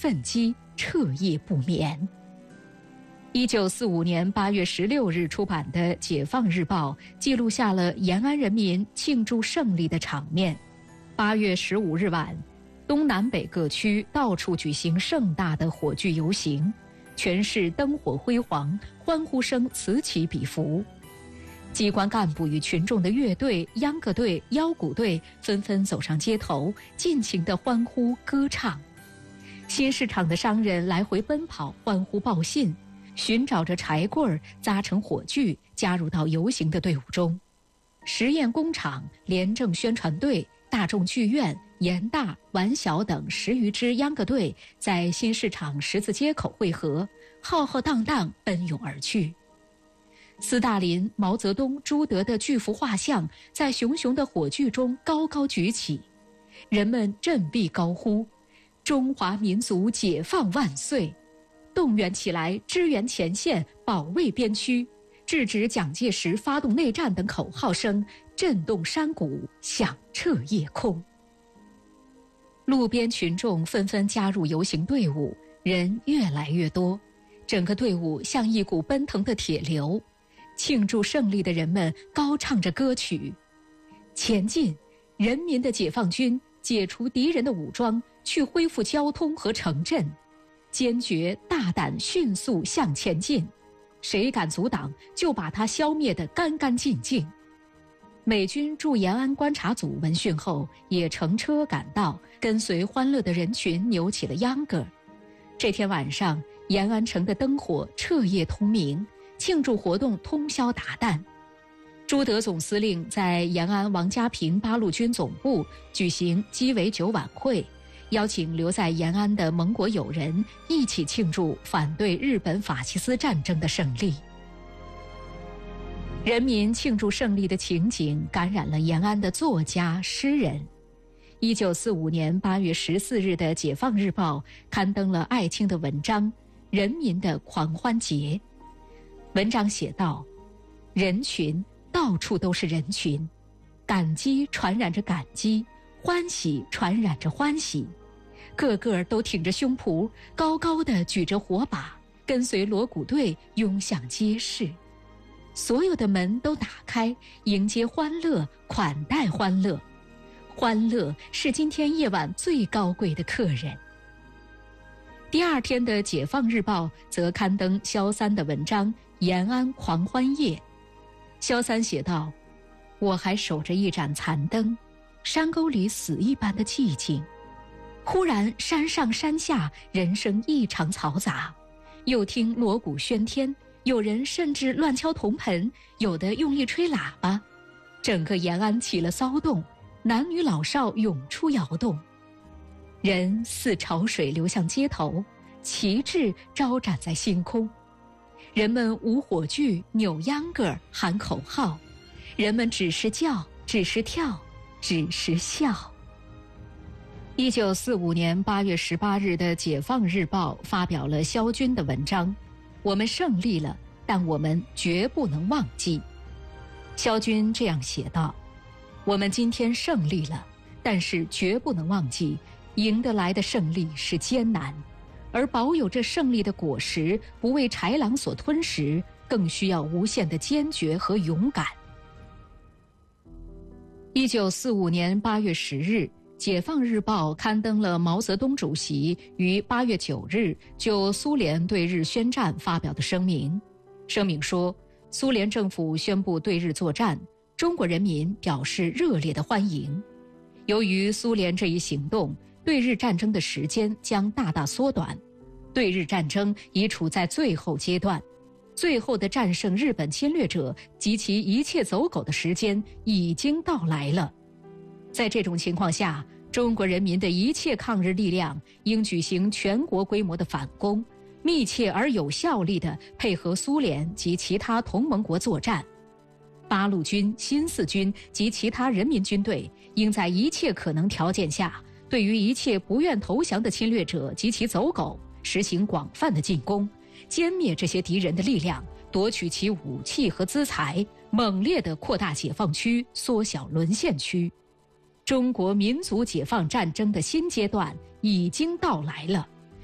奋激，彻夜不眠。1945年8月16日出版的《解放日报》记录下了延安人民庆祝胜利的场面。8月15日晚，东南北各区到处举行盛大的火炬游行，全市灯火辉煌，欢呼声此起彼伏。机关干部与群众的乐队、秧歌队、腰鼓队纷纷走上街头，尽情地欢呼歌唱。新市场的商人来回奔跑，欢呼报信，寻找着柴棍扎成火炬，加入到游行的队伍中。实验工厂、廉政宣传队、大众剧院、盐大、皖小等10余支秧歌队在新市场十字街口汇合，浩浩荡荡奔涌而去。斯大林、毛泽东、朱德的巨幅画像在熊熊的火炬中高高举起，人们振臂高呼：“中华民族解放万岁！”动员起来支援前线，保卫边区，制止蒋介石发动内战等口号声震动山谷，响彻夜空。路边群众纷纷加入游行队伍，人越来越多，整个队伍像一股奔腾的铁流。庆祝胜利的人们高唱着歌曲：“前进，人民的解放军，解除敌人的武装，去恢复交通和城镇，坚决大胆迅速向前进，谁敢阻挡，就把他消灭得干干净净。”美军驻延安观察组闻讯后，也乘车赶到，跟随欢乐的人群扭起了秧歌。这天晚上，延安城的灯火彻夜通明，庆祝活动通宵达旦。朱德总司令在延安王家坪八路军总部举行鸡尾酒晚会，邀请留在延安的盟国友人一起庆祝反对日本法西斯战争的胜利。人民庆祝胜利的情景感染了延安的作家、诗人。1945年8月14日的《解放日报》刊登了艾青的文章《人民的狂欢节》。文章写道：“人群，到处都是人群，感激传染着感激，欢喜传染着欢喜，个个都挺着胸脯，高高的举着火把，跟随锣鼓队涌向街市。所有的门都打开，迎接欢乐，款待欢乐。欢乐是今天夜晚最高贵的客人。”第二天的《解放日报》则刊登萧三的文章《延安狂欢夜》。萧三写道：“我还守着一盏残灯，山沟里死一般的寂静。忽然山上山下人声异常嘈杂，又听锣鼓喧天，有人甚至乱敲铜盆，有的用力吹喇叭，整个延安起了骚动，男女老少涌出窑洞。人似潮水流向街头，旗帜招展在星空。人们舞火炬，扭秧歌，喊口号。人们只是叫，只是跳，只是笑。” 1945年8月18日的《解放日报》发表了萧军的文章：“我们胜利了，但我们绝不能忘记。”萧军这样写道：“我们今天胜利了，但是绝不能忘记，赢得来的胜利是艰难，而保有这胜利的果实不为豺狼所吞食，更需要无限的坚决和勇敢。” 1945年8月10日，《解放日报》刊登了毛泽东主席于8月9日就苏联对日宣战发表的声明。声明说，苏联政府宣布对日作战，中国人民表示热烈的欢迎。由于苏联这一行动，对日战争的时间将大大缩短，对日战争已处在最后阶段，最后的战胜日本侵略者及其一切走狗的时间已经到来了。在这种情况下，中国人民的一切抗日力量应举行全国规模的反攻，密切而有效力地配合苏联及其他同盟国作战。八路军、新四军及其他人民军队应在一切可能条件下，对于一切不愿投降的侵略者及其走狗实行广泛的进攻，歼灭这些敌人的力量，夺取其武器和资财，猛烈地扩大解放区，缩小沦陷区。中国民族解放战争的新阶段已经到来了。